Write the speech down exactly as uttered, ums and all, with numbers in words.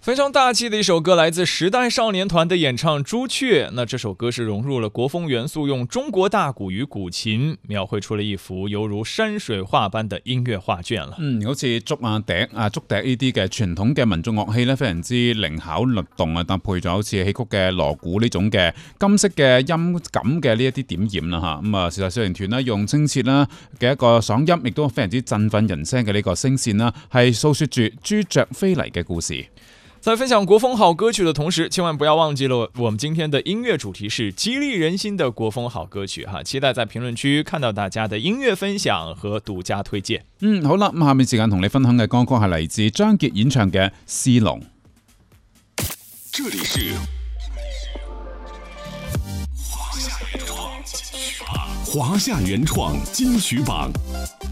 非常大气的一首歌，来自时代少年团的演唱《朱雀》。那这首歌是融入了国风元素，用中国大鼓与古琴描绘出了一幅犹如山水画般的音樂畫卷了。 嗯，好似竹啊、笛啊、竹笛呢啲嘅傳統嘅民族樂器咧，非常之靈巧律動啊，搭配咗好似戲曲嘅鑼鼓呢種嘅金色嘅音感嘅呢一啲點染啦嚇。咁啊，時代少年團咧用清澈啦嘅一個嗓音，亦都非常之振奮人聲嘅呢個聲線啦，係訴説住朱雀飛嚟嘅故事。 在分享国风好歌曲的同时，千万不要忘记了我们今天的音乐主题是激励人心的国风好歌曲哈，期待在评论区看到大家的音乐分享和獨家推薦。 嗯，好啦，咁下面時間同你分享嘅歌曲係嚟自張傑演唱嘅《絲龍》。 這裡是華夏原創金曲榜。